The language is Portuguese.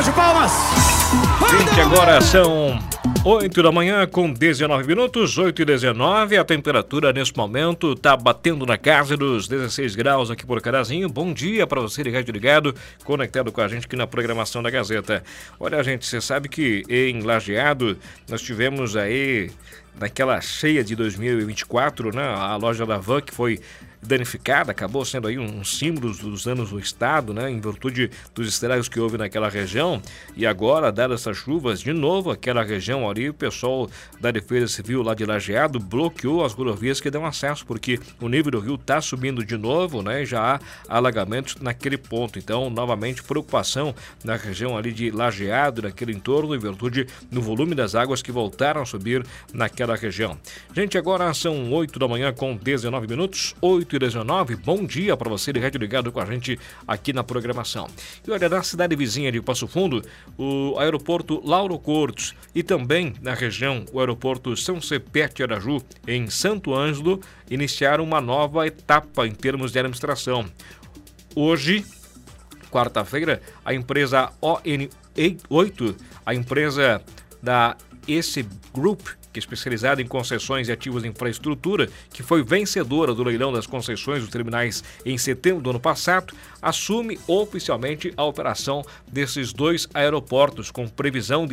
de palmas. Gente, agora são 8 da manhã com 19 minutos, 8h19. A temperatura nesse momento está batendo na casa dos 16 graus aqui por Carazinho. Bom dia para você ligado, conectado com a gente aqui na programação da Gazeta. Olha, gente, você sabe que em Lajeado nós tivemos aí, naquela cheia de 2024, né, a loja da Van que foi danificada, acabou sendo aí um símbolo dos anos do estado, né, em virtude dos estragos que houve naquela região. E agora, dadas essas chuvas, de novo aquela região ali, o pessoal da Defesa Civil lá de Lajeado bloqueou as rodovias que dão acesso, porque o nível do rio está subindo de novo, né, já há alagamentos naquele ponto. Então, novamente, preocupação na região ali de Lajeado, naquele entorno, em virtude do volume das águas que voltaram a subir naquela região. Gente, agora são 8 da manhã com 19 minutos, 8h19, bom dia para você ligado com a gente aqui na programação. E olha, na cidade vizinha de Passo Fundo, o aeroporto Lauro Cortes e também na região o aeroporto São Cepete Araju, em Santo Ângelo, iniciaram uma nova etapa em termos de administração. Hoje, quarta-feira, a empresa ON8, a empresa da EC Group, que é especializada em concessões e ativos de infraestrutura, que foi vencedora do leilão das concessões dos terminais em setembro do ano passado, assume oficialmente a operação desses dois aeroportos, com previsão de